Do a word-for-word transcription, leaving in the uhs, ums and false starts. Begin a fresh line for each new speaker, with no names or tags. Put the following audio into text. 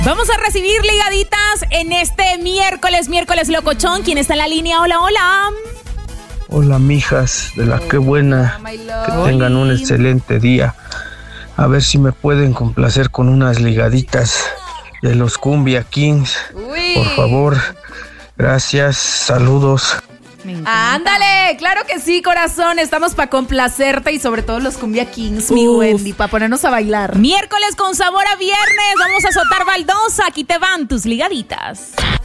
Vamos a recibir ligaditas en este miércoles, miércoles locochón. ¿Quién está en la línea? Hola, hola.
Hola, mijas, de la que buena. Que tengan un excelente día. A ver si me pueden complacer con unas ligaditas de los Cumbia Kings. Uy. Por favor. Gracias, saludos.
Ándale, claro que sí, corazón. Estamos para complacerte y sobre todo los Cumbia Kings, mi Wendy, para ponernos a bailar. Miércoles con sabor a viernes. Vamos a soltar baldosa. Aquí te van tus ligaditas.